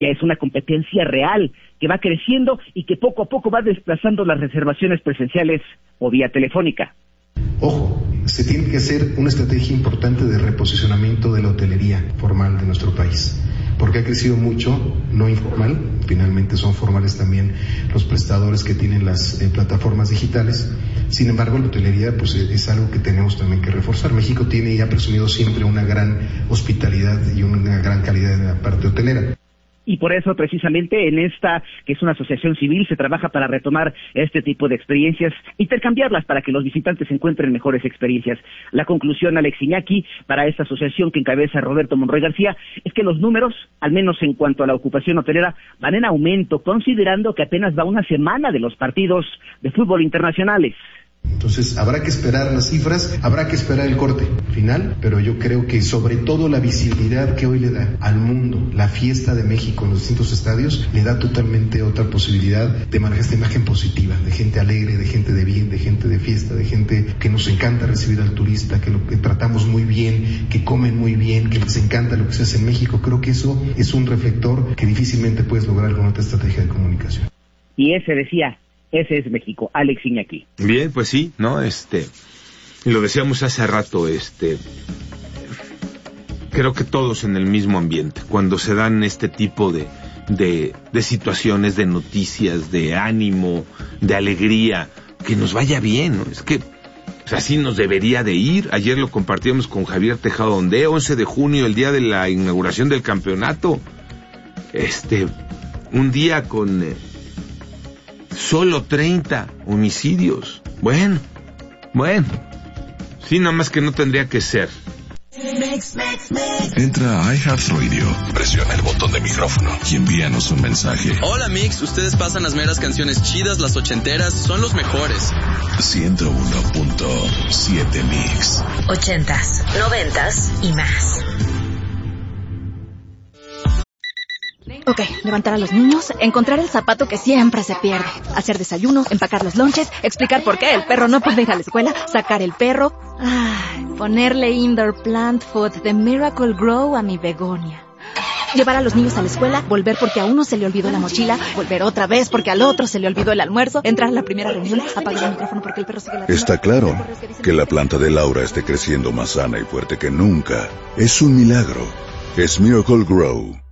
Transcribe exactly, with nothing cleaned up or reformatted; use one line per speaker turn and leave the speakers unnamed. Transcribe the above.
Ya es una competencia real que va creciendo y que poco a poco va desplazando las reservaciones presenciales o vía telefónica.
Ojo, se tiene que hacer una estrategia importante de reposicionamiento de la hotelería formal de nuestro país, porque ha crecido mucho, no informal, finalmente son formales también los prestadores que tienen las eh, plataformas digitales. Sin embargo, la hotelería pues es algo que tenemos también que reforzar. México tiene y ha presumido siempre una gran hospitalidad y una gran calidad en la parte hotelera.
Y por eso, precisamente, en esta, que es una asociación civil, se trabaja para retomar este tipo de experiencias, intercambiarlas para que los visitantes encuentren mejores experiencias. La conclusión, Alex Iñaki, para esta asociación que encabeza Roberto Monroy García, es que los números, al menos en cuanto a la ocupación hotelera, van en aumento, considerando que apenas va una semana de los partidos de fútbol internacionales.
Entonces habrá que esperar las cifras, habrá que esperar el corte final, pero yo creo que sobre todo la visibilidad que hoy le da al mundo la fiesta de México en los distintos estadios, le da totalmente otra posibilidad de manejar esta imagen positiva, de gente alegre, de gente de bien, de gente de fiesta, de gente que nos encanta recibir al turista, que lo que tratamos muy bien, que comen muy bien, que les encanta lo que se hace en México. Creo que eso es un reflector que difícilmente puedes lograr con otra estrategia de comunicación.
Y ese decía... Ese es México, Alex Iñaki.
Bien, pues sí, ¿no? Este, lo decíamos hace rato, este, creo que todos en el mismo ambiente, cuando se dan este tipo de, de, de situaciones, de noticias, de ánimo, de alegría, que nos vaya bien, ¿no? Es que, pues así nos debería de ir. Ayer lo compartíamos con Javier Tejado Ondé, once de junio, el día de la inauguración del campeonato. Este, un día con... Eh, solo treinta homicidios. Bueno, bueno. Sí, nada más que no tendría que ser.
Entra a iHeartRadio, presiona el botón de micrófono y envíanos un mensaje.
Hola Mix, ustedes pasan las meras canciones chidas, las ochenteras, son los mejores.
ciento uno punto siete Mix.
Ochentas, noventas y más.
Ok, levantar a los niños, encontrar el zapato que siempre se pierde, hacer desayuno, empacar los lonches, explicar por qué el perro no puede ir a la escuela, sacar el perro, ay, ponerle indoor plant food de Miracle Grow a mi begonia. Llevar a los niños a la escuela, volver porque a uno se le olvidó la mochila, volver otra vez porque al otro se le olvidó el almuerzo, entrar a la primera reunión, apagar el micrófono porque el perro sigue la...
Está claro que la planta de Laura esté creciendo más sana y fuerte que nunca. Es un milagro. Es Miracle Grow.